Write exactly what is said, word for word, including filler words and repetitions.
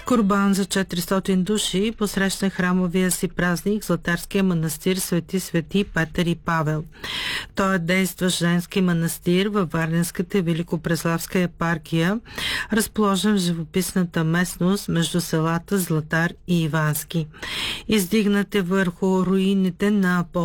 Курбан за четиристотин души посрещна храмовия си празник Златарския манастир Свети Свети Петър и Павел. Той е действащ женски манастир във Варненската и Великопреславска епархия, разположен в живописната местност между селата Златар и Ивански. Издигнат е върху руините на